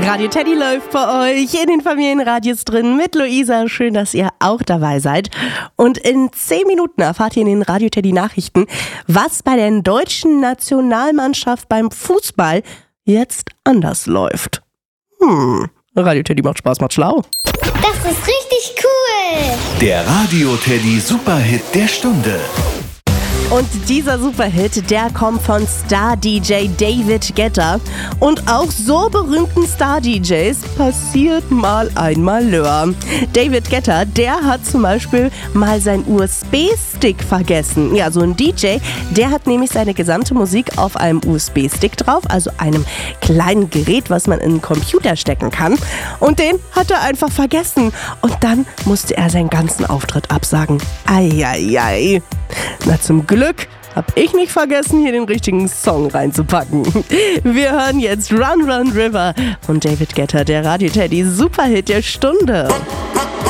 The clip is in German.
Radio Teddy läuft bei euch in den Familienradios drin mit Luisa. Schön, dass ihr auch dabei seid. Und in 10 Minuten erfahrt ihr in den Radio Teddy Nachrichten, was bei der deutschen Nationalmannschaft beim Fußball jetzt anders läuft. Radio Teddy macht Spaß, macht schlau. Das ist richtig cool. Der Radio Teddy Superhit der Stunde. Und dieser Superhit, der kommt von Star-DJ David Guetta. Und auch so berühmten Star-DJs passiert mal ein Malheur. David Guetta, der hat zum Beispiel mal seinen USB-Stick vergessen. Ja, so ein DJ, der hat nämlich seine gesamte Musik auf einem USB-Stick drauf, also einem kleinen Gerät, was man in einen Computer stecken kann. Und den hat er einfach vergessen. Und dann musste er seinen ganzen Auftritt absagen. Eieiei. Na, zum Glück hab ich nicht vergessen, hier den richtigen Song reinzupacken. Wir hören jetzt Run Run River von David Guetta, der Radio Teddy Superhit der Stunde.